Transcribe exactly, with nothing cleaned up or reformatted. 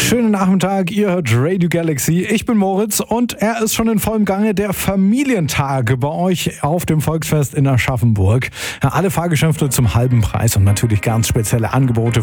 Schönen Nachmittag, ihr hört Radio Galaxy. Ich bin Moritz und er ist schon in vollem Gange, der Familientag bei euch auf dem Volksfest in Aschaffenburg. Alle Fahrgeschäfte zum halben Preis und natürlich ganz spezielle Angebote